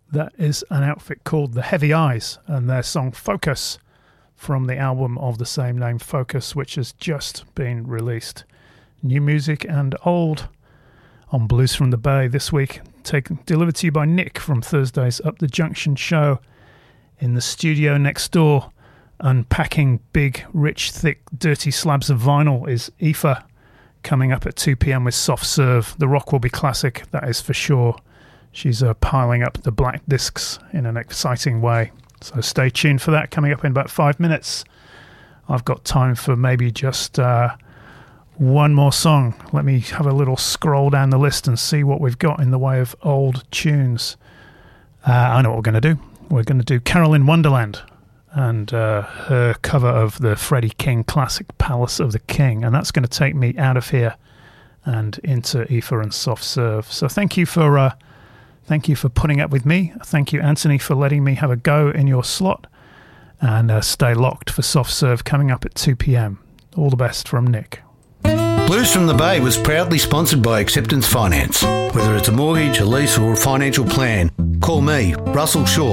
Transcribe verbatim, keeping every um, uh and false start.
That is an outfit called The Heavy Eyes and their song Focus from the album of the same name, Focus, which has just been released. New music and old on Blues from the Bay this week, taken delivered to you by Nick from Thursday's Up the Junction show. In the studio next door, unpacking big, rich, thick, dirty slabs of vinyl is Aoife, coming up at two p.m. with Soft Serve. The rock will be classic, that is for sure. She's uh, piling up the black discs in an exciting way. So stay tuned for that, coming up in about five minutes. I've got time for maybe just uh, one more song. Let me have a little scroll down the list and see what we've got in the way of old tunes. Uh, I know what we're going to do. We're going to do Carolyn Wonderland and uh, her cover of the Freddie King classic Palace of the King. And that's going to take me out of here and into Aoife and Soft Serve. So thank you for... Uh, Thank you for putting up with me. Thank you, Anthony, for letting me have a go in your slot. And uh, stay locked for Soft Serve coming up at two p.m. All the best from Nick. Blues from the Bay was proudly sponsored by Acceptance Finance. Whether it's a mortgage, a lease or a financial plan, call me, Russell Shaw,